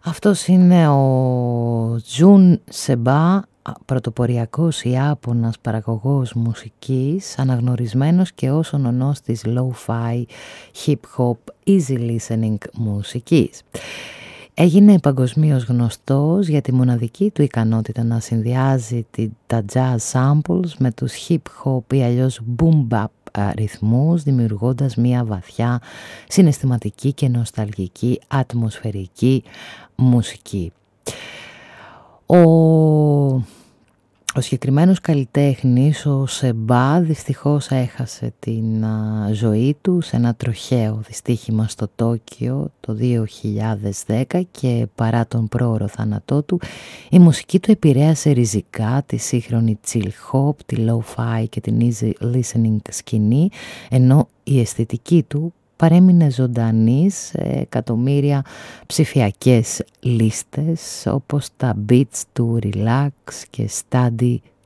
Αυτός είναι ο Jun Seba, πρωτοποριακός Ιάπωνας παραγωγός μουσικής, αναγνωρισμένος και ως ονονός της lo-fi, hip-hop, easy listening μουσικής. Έγινε παγκοσμίως γνωστός για τη μοναδική του ικανότητα να συνδυάζει τα jazz samples με τους hip-hop ή αλλιώς boom-bap ρυθμούς, δημιουργώντας μια βαθιά συναισθηματική και νοσταλγική ατμοσφαιρική μουσική. Ο συγκεκριμένος καλλιτέχνης, ο Σεμπά, δυστυχώς έχασε την ζωή του σε ένα τροχαίο δυστύχημα στο Τόκιο το 2010 και παρά τον πρόωρο θάνατό του, η μουσική του επηρέασε ριζικά τη σύγχρονη chill hop, τη lo-fi και την easy listening σκηνή, ενώ η αισθητική του παρέμεινε ζωντανή σε εκατομμύρια ψηφιακές λίστες όπως τα beats του Relax και Study